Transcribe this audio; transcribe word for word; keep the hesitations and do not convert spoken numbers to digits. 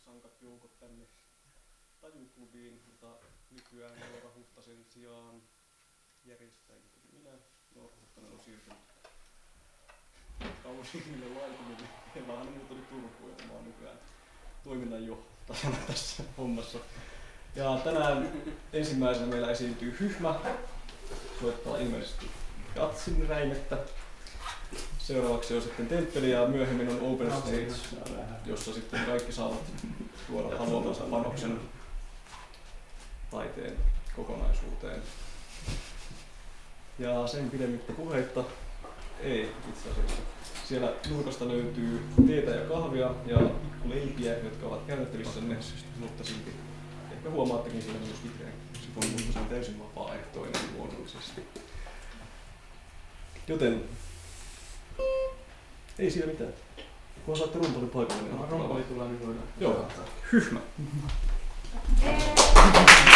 sankat joukot tänne Tajuklubiin, jota nykyään Noora Huhtasen sijaan järjestää minä. Noora Huhtanen on siirtynyt kausimmille laitumille. Meillä on aina muuttanut Turkuun, ja mä oon nykyään toiminnanjohtajana tässä hommassa. Ja tänään ensimmäisenä meillä esiintyy Hyhmä, soittaa ilmeisesti Katsin räimettä. Seuraavaksi on sitten Temppeli ja myöhemmin on Open Stage, jossa sitten kaikki saavat tuoda haluamansa panoksen taiteen kokonaisuuteen. Ja sen pidemmittä puheitta ei itse asiassa. Siellä nurkasta löytyy teetä ja kahvia ja pikkuleipiä, jotka ovat käytettävissänne, mutta silti ehkä huomaattekin siinä myös vihreän sipon, mutta se on täysin vapaaehtoinen luonnollisesti. Joten ei siinä mitään. Kun saatte rumpalin paikalle, niin rumpali tulee, niin voidaan. Joo, Hyhmä.